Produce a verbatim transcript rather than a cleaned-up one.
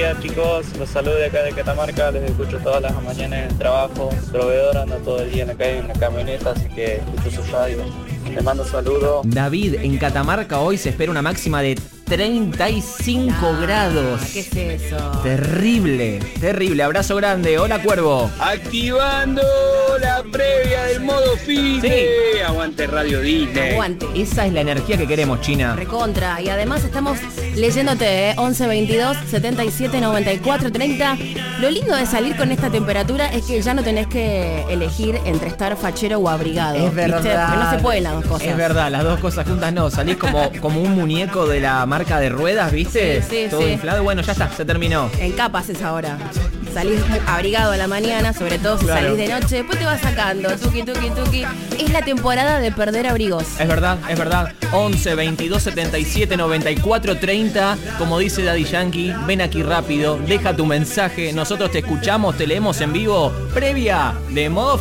día, chicos. Los saludo de acá de Catamarca. Les escucho todas las mañanas en el trabajo. Proveedor, ando todo el día en la calle, en la camioneta, así que escucho su radio. Les mando saludos. David, en Catamarca hoy se espera una máxima de treinta y cinco Ah, grados. ¿Qué es eso? Terrible, terrible. Abrazo grande. Hola, Cuervo. Activando la previa del modo fin. Sí. Aguante Radio Disney. Aguante. Esa es la energía que queremos, China. Recontra. Y además estamos leyéndote, ¿eh? once veintidós setenta y siete noventa y cuatro treinta. Lo lindo de salir con esta temperatura es que ya no tenés que elegir entre estar fachero o abrigado. Es ¿viste? verdad. Porque no se pueden las dos cosas. Es verdad, las dos cosas juntas no. Salís como, como un muñeco de la marca de ruedas, ¿viste? Sí, sí, Todo sí. inflado. Bueno, ya está, se terminó. En capas es ahora. Salís abrigado a la mañana, sobre todo si Claro. salís de noche, después te vas sacando, tuki, tuki, tuki. Es la temporada de perder abrigos. Es verdad, es verdad. once veintidós setenta y siete noventa y cuatro treinta. Como dice Daddy Yankee, ven aquí rápido, deja tu mensaje. Nosotros te escuchamos, te leemos en vivo. Previa de modo